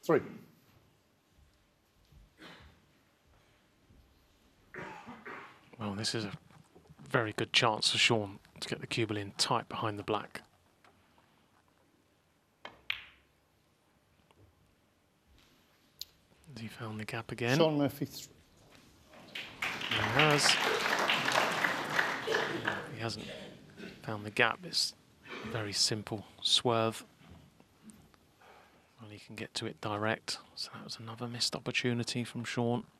3. Well, this is a very good chance for Shaun to get the cue ball in tight behind the black. Has he found the gap again? Shaun Murphy. He has. He hasn't found the gap. It's a very simple swerve. Well, he can get to it direct. So that was another missed opportunity from Shaun.